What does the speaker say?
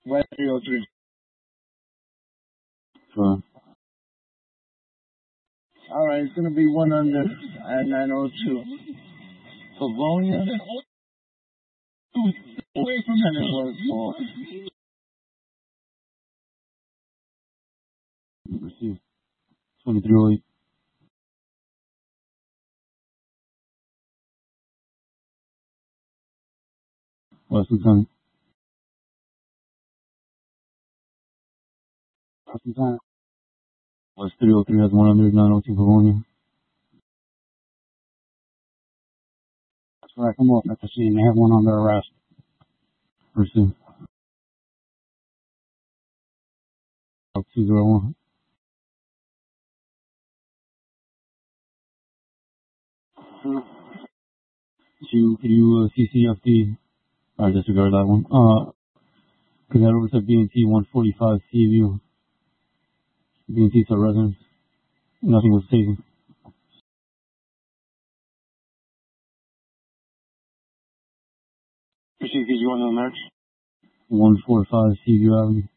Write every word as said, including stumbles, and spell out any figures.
West three oh three. Sure. Alright, it's gonna be one under at nine oh two. Pavonia. Away from that it was for. Receive. twenty-three oh eight. West Lieutenant. West Lieutenant. West three oh three has one under nine oh two Pavonia. That's where I come up at the scene. They have one under arrest. Receive. two oh one. Two, could you uh, C C F D? I disregard that one. Uh, could head over to B and T one forty-five C View. B and T to residence. Nothing was taken. Proceed, you want to merge? one forty-five C View Avenue.